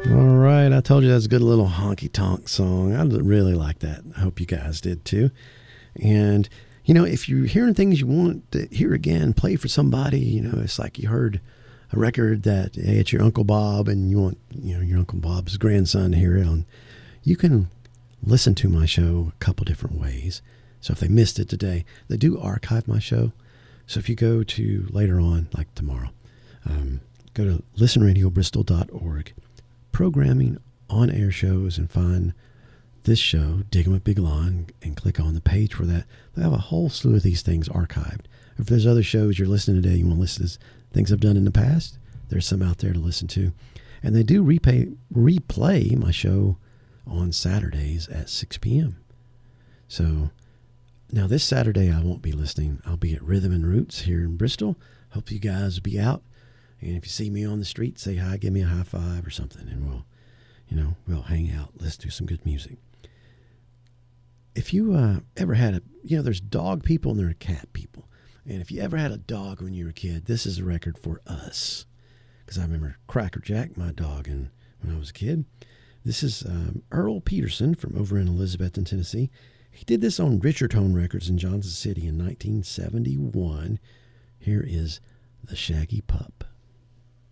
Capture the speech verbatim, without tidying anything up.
All right, I told you that's a good little honky tonk song. I really like that. I hope you guys did too. And, you know, if you're hearing things you want to hear again, play for somebody, you know, it's like you heard a record that, hey, it's your Uncle Bob and you want, you know, your Uncle Bob's grandson to hear it on. You can listen to my show a couple different ways. So if they missed it today, they do archive my show. So if you go to later on, like tomorrow, um, go to listen radio bristol dot org. Programming on air shows and find this show, Digging with Big Lon, and click on the page for that. They have a whole slew of these things archived. If there's other shows you're listening today, you want to listen to things I've done in the past, there's some out there to listen to. And they do repay, replay my show on Saturdays at six p.m. So now this Saturday I won't be listening. I'll be at Rhythm and Roots here in Bristol. Hope you guys will be out. And if you see me on the street, say hi, give me a high five or something, and we'll, you know, we'll hang out, listen to some good music. If you uh, ever had a, you know, there's dog people and there are cat people. And if you ever had a dog when you were a kid, this is a record for us. Because I remember Cracker Jack, my dog, and when I was a kid. This is um, Earl Peterson from over in Elizabethton, Tennessee. He did this on Richard Tone Records in Johnson City in nineteen seventy-one. Here is The Shaggy Pup.